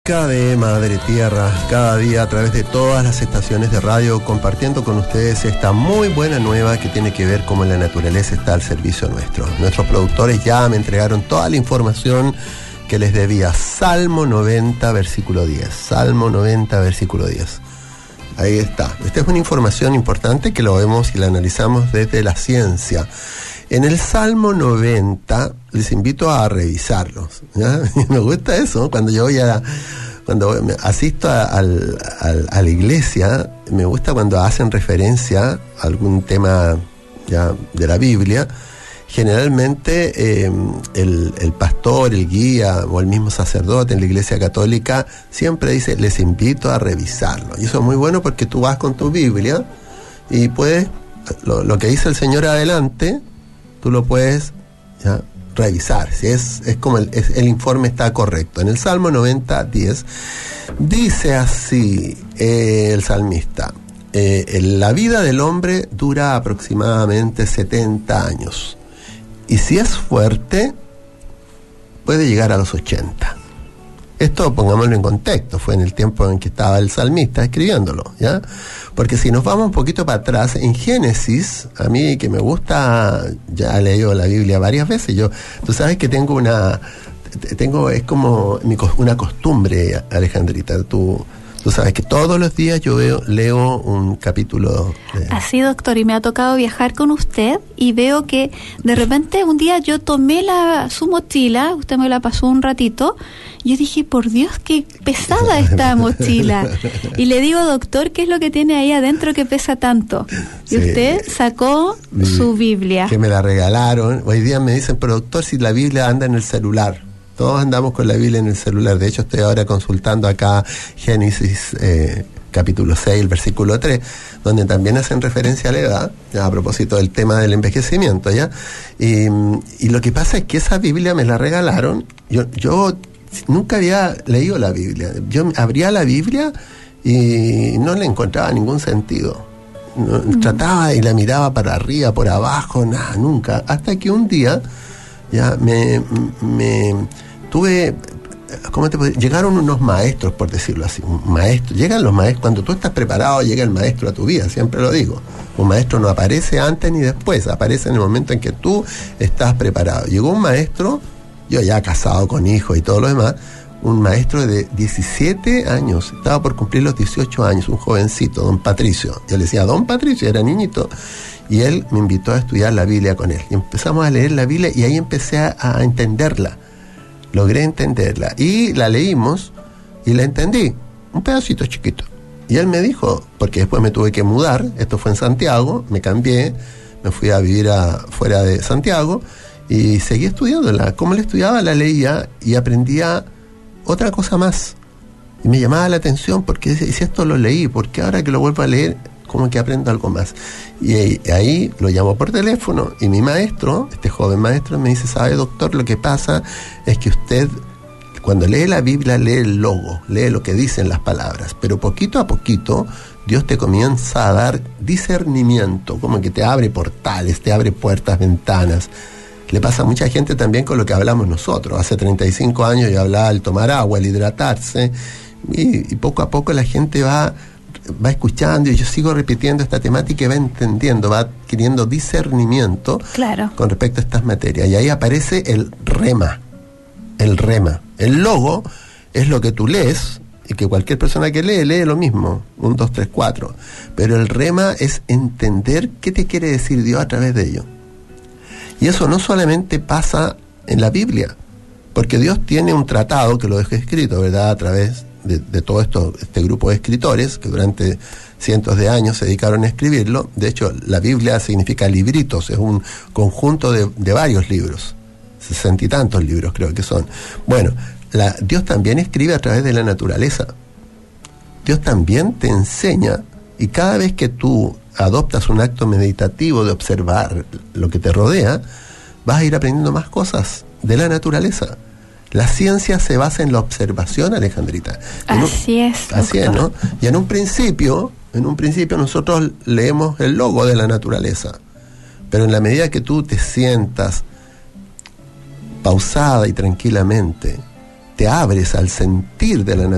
música de Madre Tierra, cada día a través de todas las estaciones de radio, compartiendo con ustedes esta muy buena nueva que tiene que ver cómo la naturaleza está al servicio nuestro. Nuestros productores ya me entregaron toda la información que les debía. Salmo 90, versículo 10. Salmo 90, versículo 10. Ahí está. Esta es una información importante que lo vemos y la analizamos desde la ciencia. En el Salmo 90, les invito a revisarlos, ¿ya? Me gusta eso, cuando asisto a la iglesia, me gusta cuando hacen referencia a algún tema ya de la Biblia. Generalmente el pastor, el guía o el mismo sacerdote en la iglesia católica siempre dice, les invito a revisarlo. Y eso es muy bueno porque tú vas con tu Biblia y puedes, lo que dice el Señor adelante, tú lo puedes ya revisar, si es como el informe está correcto. En el Salmo 90, 10, dice así el salmista, la vida del hombre dura aproximadamente 70 años, y si es fuerte, puede llegar a los 80. Esto, pongámoslo en contexto, fue en el tiempo en que estaba el salmista escribiéndolo, ¿ya? Porque si nos vamos un poquito para atrás, en Génesis, a mí que me gusta, ya he leído la Biblia varias veces, tú sabes que es como una costumbre, Alejandrita, tú sabes que todos los días yo leo un capítulo. Así, doctor, y me ha tocado viajar con usted y veo que de repente un día yo tomé su mochila, usted me la pasó un ratito, y yo dije, por Dios, qué pesada esta mochila. Y le digo, doctor, ¿qué es lo que tiene ahí adentro que pesa tanto? Y usted sacó su Biblia. Que me la regalaron. Hoy día me dicen, pero doctor, si la Biblia anda en el celular. Todos andamos con la Biblia en el celular. De hecho, estoy ahora consultando acá Génesis capítulo 6, el versículo 3, donde también hacen referencia a la edad, ya, a propósito del tema del envejecimiento, ¿ya? Y lo que pasa es que esa Biblia me la regalaron. Yo nunca había leído la Biblia. Yo abría la Biblia y no le encontraba ningún sentido. Trataba y la miraba para arriba, por abajo, nada, nunca. Hasta que un día ya llegaron unos maestros, por decirlo así, llegan los maestros, cuando tú estás preparado llega el maestro a tu vida, siempre lo digo, un maestro no aparece antes ni después, aparece en el momento en que tú estás preparado. Llegó un maestro, yo ya casado con hijos y todo lo demás, un maestro de 17 años, estaba por cumplir los 18 años, un jovencito, don Patricio. Yo le decía, don Patricio, era niñito, y él me invitó a estudiar la Biblia con él. Y empezamos a leer la Biblia y ahí empecé a entenderla. Logré entenderla. Y la leímos y la entendí. Un pedacito chiquito. Y él me dijo, porque después me tuve que mudar, esto fue en Santiago, me cambié, me fui a vivir fuera de Santiago y seguí estudiándola. Como la estudiaba, la leía y aprendía otra cosa más. Y me llamaba la atención porque si esto lo leí, porque ahora que lo vuelvo a leer, como que aprendo algo más. Y ahí lo llamo por teléfono y mi maestro, este joven maestro, me dice, ¿sabe, doctor? Lo que pasa es que usted, cuando lee la Biblia, lee el logo, lee lo que dicen las palabras, pero poquito a poquito Dios te comienza a dar discernimiento, como que te abre portales, te abre puertas, ventanas. Le pasa a mucha gente también con lo que hablamos nosotros. Hace 35 años yo hablaba del tomar agua, el hidratarse, y poco a poco la gente va escuchando, y yo sigo repitiendo esta temática y va entendiendo, va adquiriendo discernimiento, claro, con respecto a estas materias. Y ahí aparece el rema. El logo es lo que tú lees, y que cualquier persona que lee lo mismo, 1, 2, 3, 4. Pero el rema es entender qué te quiere decir Dios a través de ello. Y eso no solamente pasa en la Biblia, porque Dios tiene un tratado que lo dejó escrito, ¿verdad?, a través de todo este grupo de escritores que durante cientos de años se dedicaron a escribirlo. De hecho, la Biblia significa libritos, es un conjunto de varios libros, 60 y tantos libros creo que son. Bueno, Dios también escribe a través de la naturaleza. Dios también te enseña, y cada vez que tú adoptas un acto meditativo de observar lo que te rodea, vas a ir aprendiendo más cosas de la naturaleza. La ciencia se basa en la observación, Alejandrita. Así es, ¿no? Y en un principio nosotros leemos el logo de la naturaleza. Pero en la medida que tú te sientas pausada y tranquilamente, te abres al sentir de la naturaleza,